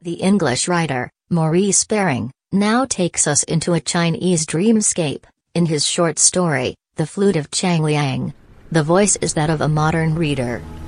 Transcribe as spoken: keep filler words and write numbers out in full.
The English writer, Maurice Baring, now takes us into a Chinese dreamscape, in his short story, The Flute of Chang Liang. The voice is that of a modern reader,